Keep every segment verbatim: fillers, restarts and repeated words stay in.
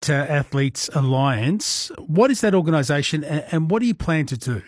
Protect Our Athletes Alliance. What is that organisation and, and what do you plan to do?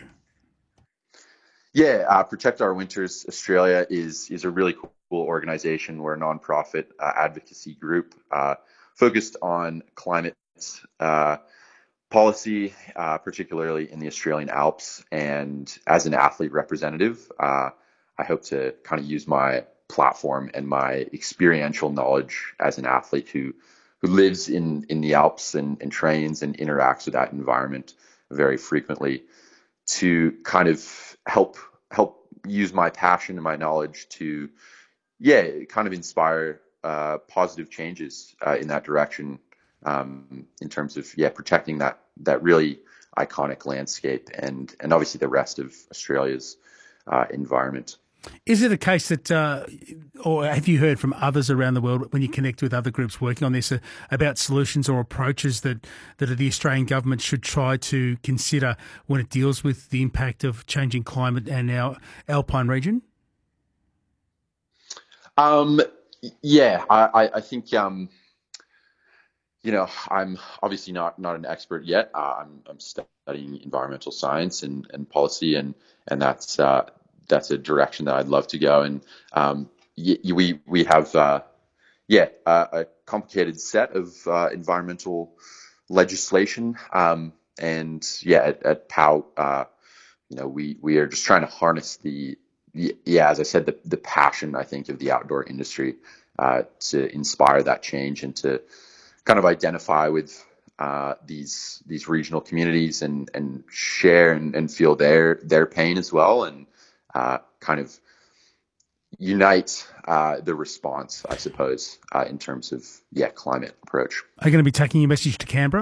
Yeah, uh, Protect Our Winters Australia is is a really cool organization. We're a nonprofit uh, advocacy group uh, focused on climate uh, policy, uh, particularly in the Australian Alps. And as an athlete representative, uh, I hope to kind of use my platform and my experiential knowledge as an athlete who who lives in in the Alps and, and trains and interacts with that environment very frequently to kind of help help use my passion and my knowledge to yeah kind of inspire uh, positive changes uh, in that direction um, in terms of yeah protecting that that really iconic landscape and and obviously the rest of Australia's uh, environment. Is it a case that, uh, or have you heard from others around the world when you connect with other groups working on this uh, about solutions or approaches that, that the Australian government should try to consider when it deals with the impact of changing climate and our alpine region? Um, yeah, I, I think, um, you know, I'm obviously not, not an expert yet. Uh, I'm, I'm studying environmental science and, and policy, and, and that's, uh, that's a direction that I'd love to go. And um, y- we we have uh, yeah uh, a complicated set of uh, environmental legislation, um, and yeah at, at P O W, uh, you know we we are just trying to harness the yeah as I said the the passion I think of the outdoor industry uh, to inspire that change and to kind of identify with uh, these these regional communities and and share and, and feel their their pain as well, and Uh, kind of unite uh, the response, I suppose, uh, in terms of, yeah, climate approach. Are you going to be taking your message to Canberra?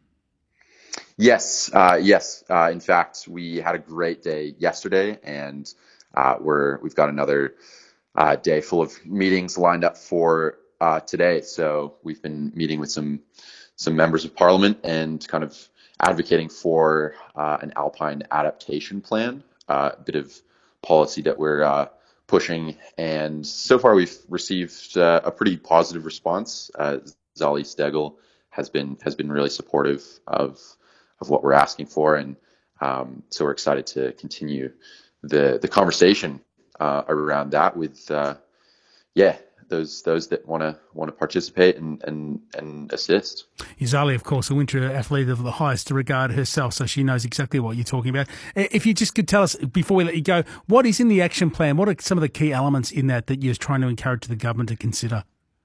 Yes, uh, yes. Uh, in fact, we had a great day yesterday, and uh, we're we've got another uh, day full of meetings lined up for uh, today. So we've been meeting with some some members of Parliament and kind of advocating for uh, an alpine adaptation plan, uh, a bit of policy that we're uh, pushing, and so far we've received uh, a pretty positive response. Uh, Zali Steggall has been has been really supportive of of what we're asking for, and um, so we're excited to continue the the conversation uh, around that with uh, yeah those those that want to want to participate and and and assist. Zali, of course, a winter athlete of the highest regard herself, so she knows exactly what you're talking about. If you just could tell us, before we let you go, what is in the action plan? What are some of the key elements in that that you're trying to encourage the government to consider?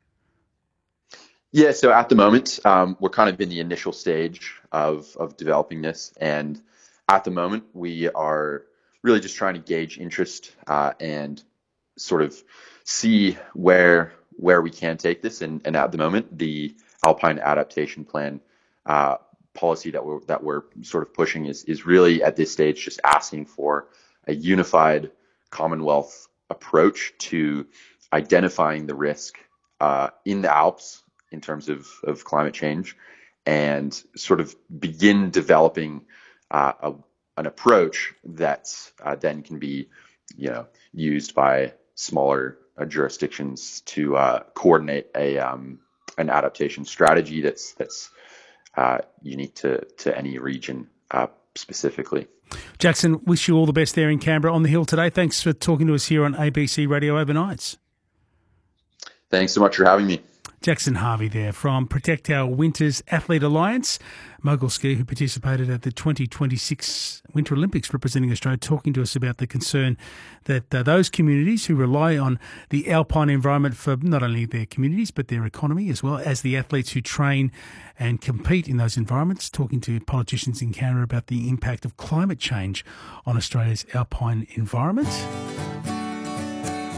Yeah, so at the moment, um, we're kind of in the initial stage of of developing this, and at the moment, we are really just trying to gauge interest uh, and sort of see where where we can take this. And, and at the moment, the Alpine Adaptation Plan uh, policy that we're that we're sort of pushing is is really at this stage just asking for a unified Commonwealth approach to identifying the risk uh, in the Alps in terms of, of climate change, and sort of begin developing uh, a, an approach that uh, then can be, you know, used by smaller uh, jurisdictions to uh, coordinate a um, an adaptation strategy that's that's uh, unique to to any region uh, specifically. Jackson, wish you all the best there in Canberra on the Hill today. Thanks for talking to us here on A B C Radio Overnights. Thanks so much for having me. Jackson Harvey there from Protect Our Winters Athlete Alliance, mogul skier who participated at the twenty twenty-six Winter Olympics representing Australia, talking to us about the concern that uh, those communities who rely on the alpine environment for not only their communities but their economy, as well as the athletes who train and compete in those environments, talking to politicians in Canberra about the impact of climate change on Australia's alpine environment.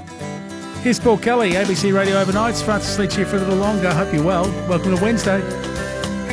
Here's Paul Kelly, A B C Radio Overnights. Francis Leach here for a little longer. I hope you're well. Welcome to Wednesday.